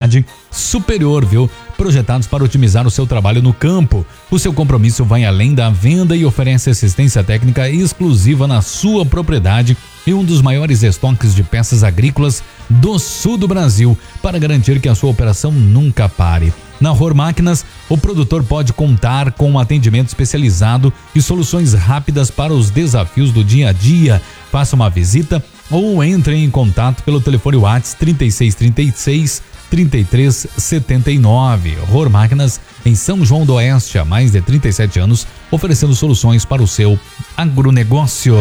qualidade superior, viu? Projetados para otimizar o seu trabalho no campo. O seu compromisso vai além da venda e oferece assistência técnica exclusiva na sua propriedade e um dos maiores estoques de peças agrícolas do sul do Brasil, para garantir que a sua operação nunca pare. Na Rohr Máquinas, o produtor pode contar com um atendimento especializado e soluções rápidas para os desafios do dia a dia. Faça uma visita ou entre em contato pelo telefone WhatsApp 3636 3379. Rohr Máquinas, em São João do Oeste, há mais de 37 anos, oferecendo soluções para o seu agronegócio.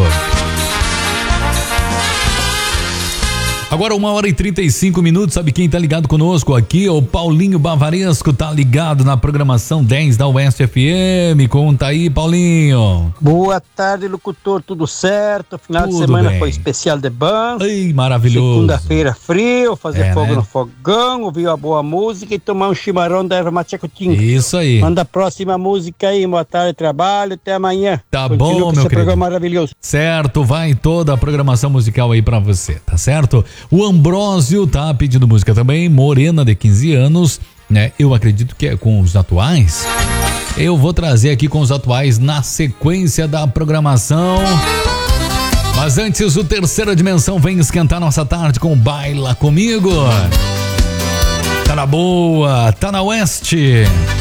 Agora 1h35, sabe quem tá ligado conosco aqui? O Paulinho Bavaresco tá ligado na programação 10 da Oeste FM. Conta aí, Paulinho. Boa tarde, locutor, tudo certo? Final Tudo de semana bem. foi especial de banco. Ei, maravilhoso. Segunda-feira frio, fazer fogo, né, no fogão, ouvir uma boa música e tomar um chimarrão da erva mate Tinga. Isso aí. Manda a próxima música aí, boa tarde, trabalho, até amanhã. Tá Continua bom, com meu esse querido. programa maravilhoso. Certo, vai toda a programação musical aí pra você, tá certo? O Ambrósio tá pedindo música também, Morena de 15 anos, né? Eu acredito que é com os atuais. Eu vou trazer aqui com os atuais na sequência da programação. Mas antes, o Terceira Dimensão vem esquentar nossa tarde com Baila Comigo. Tá na boa, tá na Oeste.